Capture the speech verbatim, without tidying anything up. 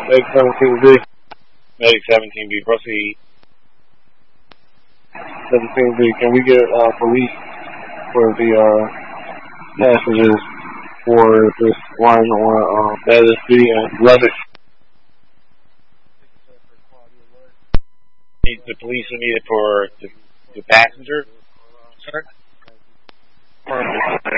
Medic seventeen B. Medic seventeen B, proceed. seventeen B, can we get uh, police for the uh, passengers for this line on uh, L S D and Levitt? Need the police are needed for the, the passenger, sir?